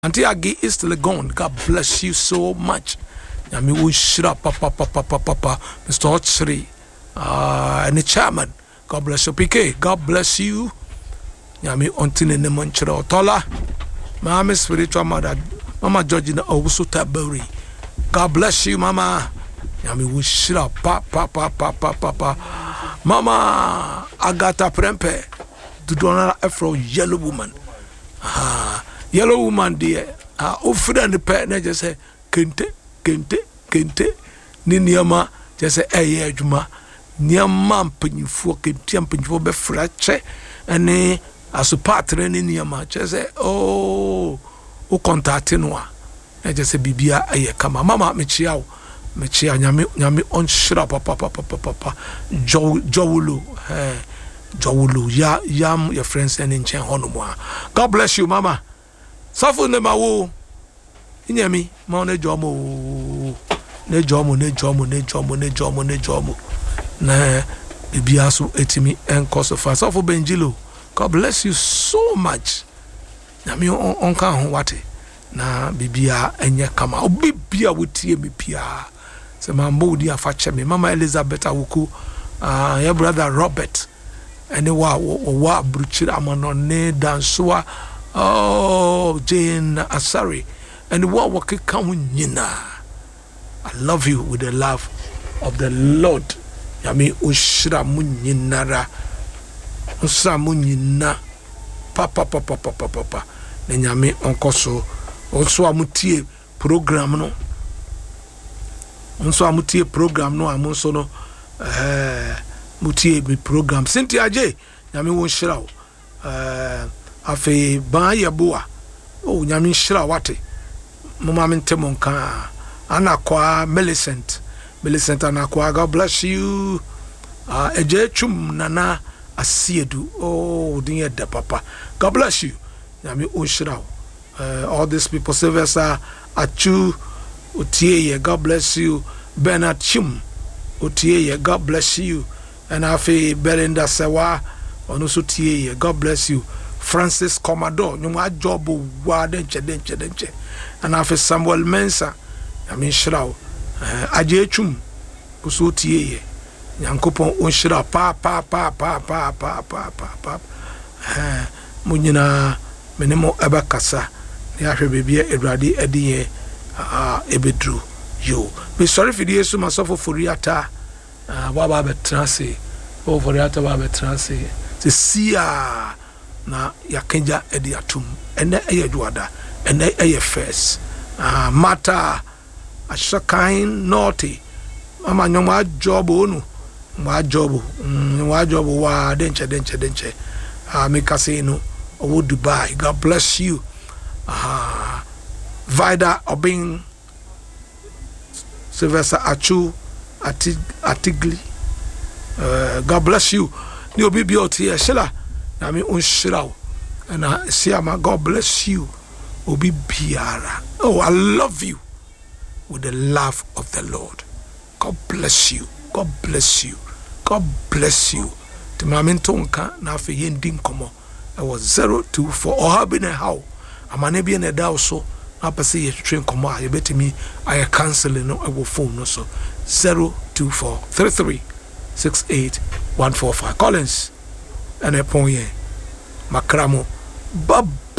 Auntie Agi is still gone. God bless you so much. Yami Ushra Papa Mr. Ochri and the chairman. God bless you, PK. God bless you. Yami Ontine Nemonchero Tola. Mama spiritual mother, Mama Georgina Owusu Taburi. God bless you, Mama. Yami Ushra Papa. Mama Agata Prempe. Dudona Afro Yellow Woman. Yellow woman dear, offer and the pet, just say, Kente, Niniama, just say, eh, Juma, near Mampin, for Kentiampin for be fracture, and as a partner in Niama, just say, oh, contatinua, and just say, Bibia, eh, come, Mama, Michiao, Yami on shrub, papa, Jowulu, Jowulu, your friends and in Chen Honoma. God bless you, Mama. Suffer nema wo inyami ma ne jomo na bibiaso etimi enkosofa suffer benjilo. God bless you so much. Nyami onka ho wate na bibia enye kama obibia wotie me pia se mambo di afache me Mama Elizabeth awuku your brother Robert ene wa bruchira amano ne dansoa. Oh, Jane Asari, and what come yina. I love you with the love of the Lord. Yami ushra munyinara, usra munyina, papa. Nenyami onkoso, onso amutie program no. Onso amutie program no amonso no. Mutie mi program. Cynthia J, yami ushra. Afe ban yeboa o nyame hira wate mama mentemo nka anakwa Millicent anakwa. God bless you. Eje chum nana asiedu oh din de papa. God bless you. Nyame o hira all these people Sylvester Achu Otieye, God bless you. Bernard Chum Otieye, God bless you. And afe Belinda Sewa onuso Tieye, God bless you. Francis Commodore, nyuma job wa denche and after Samuel Mensa I mean shraw ajechum kusotie nyankopon onshira pa munyina menemo abakasa ya hwe bebia Edward ediye ebedru yo me sorry for yesu masofo foriata baba betrase o foriata baba betrase se sia na yakenja edi atum ene eye juada ene eye first mata ashakain naughty mama nyoma job onu ma job wa denche make say no owo Dubai. God bless you. Vida Obing Sylvester Achu Atigli, God bless you. Ni obi bi oti e shela na me unshiraw and siama. God bless you obi biara. Oh, I love you with the love of the Lord. God bless you. God bless you. God bless you. The mamento nka na afi yendim komo I was 024 or have been a how amane bi na da so na pese ye train komo a yebetimi I canceling no I phone no so 024 33 68 145 Collins and a point makramo bab